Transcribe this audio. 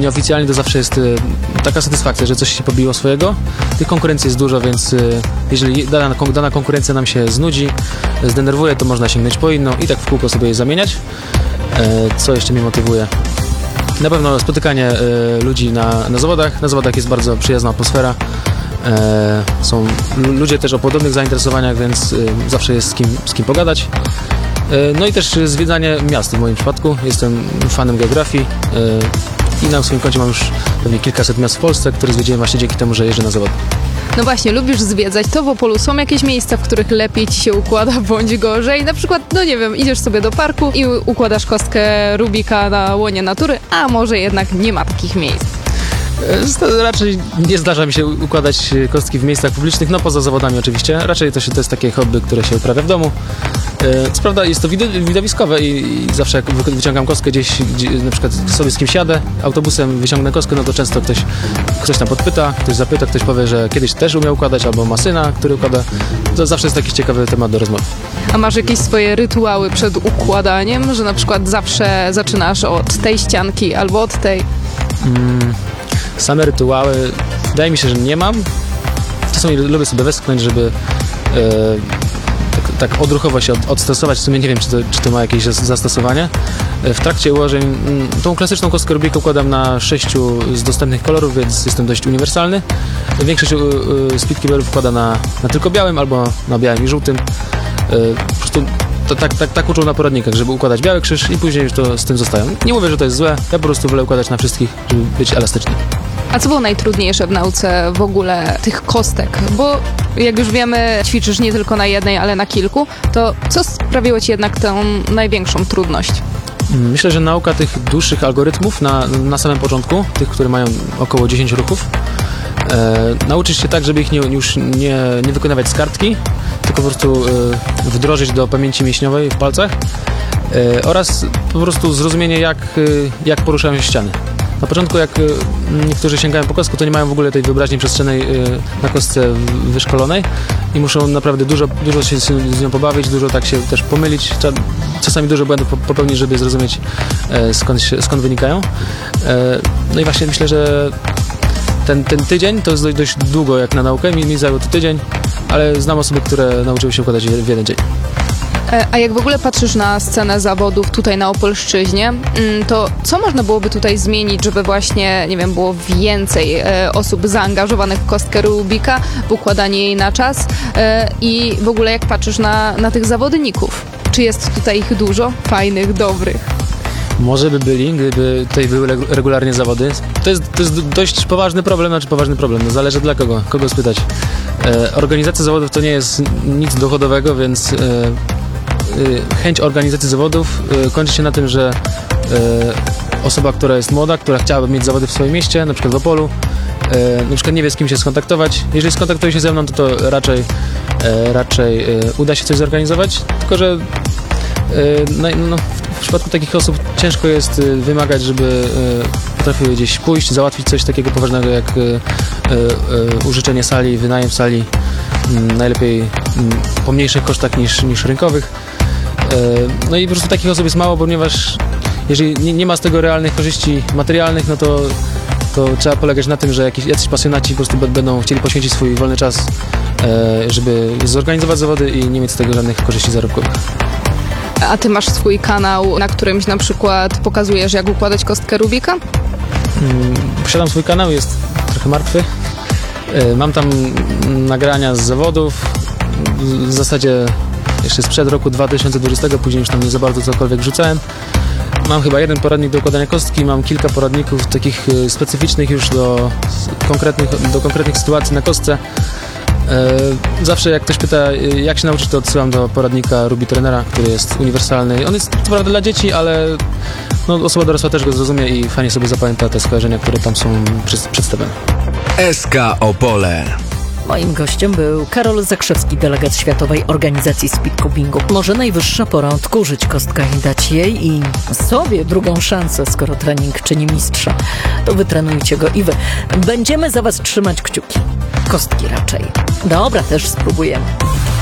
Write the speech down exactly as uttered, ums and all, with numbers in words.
nieoficjalnie to zawsze jest y, taka satysfakcja, że coś się pobiło swojego. Tych konkurencji jest dużo, więc y, jeżeli dana, dana konkurencja nam się znudzi, zdenerwuje, to można sięgnąć po inną i tak w kółko sobie je zamieniać. E, co jeszcze mnie motywuje? Na pewno spotykanie y, ludzi na, na zawodach. Na zawodach jest bardzo przyjazna atmosfera. E, są l- ludzie też o podobnych zainteresowaniach, więc y, zawsze jest z kim, z kim pogadać. E, no i też zwiedzanie miast w moim przypadku. Jestem fanem geografii e, i na swoim koncie mam już pewnie kilkaset miast w Polsce, które zwiedziłem właśnie dzięki temu, że jeżdżę na zawody. No właśnie, lubisz zwiedzać, to w Opolu są jakieś miejsca, w których lepiej ci się układa, bądź gorzej? Na przykład, no nie wiem, idziesz sobie do parku i układasz kostkę Rubika na łonie natury, a może jednak nie ma takich miejsc. E, Raczej nie zdarza mi się układać kostki w miejscach publicznych, no poza zawodami oczywiście. Raczej to, się, to jest takie hobby, które się uprawia w domu. E, Co prawda jest to wido- widowiskowe i, i zawsze jak wy- wyciągam kostkę gdzieś, gdzie, na przykład sobie z kimś jadę, autobusem wyciągnę kostkę, no to często ktoś, ktoś tam podpyta, ktoś zapyta, ktoś powie, że kiedyś też umiał układać, albo ma syna, który układa. To zawsze jest taki ciekawy temat do rozmowy. A masz jakieś swoje rytuały przed układaniem, że na przykład zawsze zaczynasz od tej ścianki albo od tej? Mm, same rytuały, wydaje mi się, że nie mam. Czasami lubię sobie westchnąć, żeby e, tak, tak odruchowo się od, odstresować. W sumie nie wiem, czy to, czy to ma jakieś zas- zastosowanie. E, w trakcie ułożeń mm, tą klasyczną kostkę Rubika układam na sześciu z dostępnych kolorów, więc jestem dość uniwersalny. Większość y, y, speedkeeperów wkłada na, na tylko białym albo na białym i żółtym. E, po prostu to tak, tak, tak uczą na poradnikach, żeby układać biały krzyż i później już to z tym zostają. Nie mówię, że to jest złe, ja po prostu wolę układać na wszystkich, żeby być elastyczny. A co było najtrudniejsze w nauce w ogóle tych kostek? Bo jak już wiemy, ćwiczysz nie tylko na jednej, ale na kilku, to co sprawiło ci jednak tę największą trudność? Myślę, że nauka tych dłuższych algorytmów na, na samym początku, tych, które mają około dziesięć ruchów, e, nauczyć się tak, żeby ich nie, już nie, nie wykonywać z kartki, tylko po prostu e, wdrożyć do pamięci mięśniowej w palcach e, oraz po prostu zrozumienie, jak, e, jak poruszają się ściany. Na początku, jak y, niektórzy sięgają po kostkę, to nie mają w ogóle tej wyobraźni przestrzennej y, na kostce wyszkolonej i muszą naprawdę dużo, dużo się z nią pobawić, dużo tak się też pomylić, czasami dużo błędów popełnić, żeby zrozumieć e, skąd, się, skąd wynikają. E, no i właśnie myślę, że ten, ten tydzień to jest dość, dość długo jak na naukę, mi, mi zajął to tydzień, ale znam osoby, które nauczyły się układać w jeden dzień. A jak w ogóle patrzysz na scenę zawodów tutaj na Opolszczyźnie, to co można byłoby tutaj zmienić, żeby właśnie, nie wiem, było więcej e, osób zaangażowanych w kostkę Rubika, w układanie jej na czas e, i w ogóle jak patrzysz na, na tych zawodników? Czy jest tutaj ich dużo? Fajnych, dobrych? Może by byli, gdyby tutaj były regularnie zawody. To jest, to jest dość poważny problem, znaczy poważny problem, no zależy dla kogo, kogo spytać. E, organizacja zawodów to nie jest nic dochodowego, więc e, chęć organizacji zawodów kończy się na tym, że osoba, która jest młoda, która chciałaby mieć zawody w swoim mieście, na przykład w Opolu, na przykład nie wie, z kim się skontaktować. Jeżeli skontaktuje się ze mną, to, to raczej, raczej uda się coś zorganizować, tylko że no, no, w przypadku takich osób ciężko jest wymagać, żeby potrafiły gdzieś pójść, załatwić coś takiego poważnego jak użyczenie sali, wynajem sali, najlepiej po mniejszych kosztach niż, niż rynkowych. No i po prostu takich osób jest mało, ponieważ jeżeli nie, nie ma z tego realnych korzyści materialnych, no to, to trzeba polegać na tym, że jakiś, jacyś pasjonaci po prostu b- będą chcieli poświęcić swój wolny czas, żeby zorganizować zawody i nie mieć z tego żadnych korzyści zarobkowych. A ty masz swój kanał, na którymś na przykład pokazujesz, jak układać kostkę Rubika? Posiadam swój kanał, jest trochę martwy. Mam tam nagrania z zawodów, w zasadzie jeszcze sprzed roku dwa tysiące dwudziestego, później już tam nie za bardzo cokolwiek wrzucałem. Mam chyba jeden poradnik do układania kostki, mam kilka poradników takich specyficznych już do konkretnych, do konkretnych sytuacji na kostce. Zawsze jak ktoś pyta, jak się nauczyć, to odsyłam do poradnika Ruby Trainera, który jest uniwersalny. On jest co prawda dla dzieci, ale no, osoba dorosła też go zrozumie i fajnie sobie zapamięta te skojarzenia, które tam są przedstawione. S K Opole. Moim gościem był Karol Zakrzewski, delegat Światowej Organizacji Speedcubingu. Może najwyższa pora odkurzyć kostkę i dać jej i sobie drugą szansę, skoro trening czyni mistrza. To wytrenujcie go i wy. Będziemy za was trzymać kciuki. Kostki raczej. Dobra, też spróbujemy.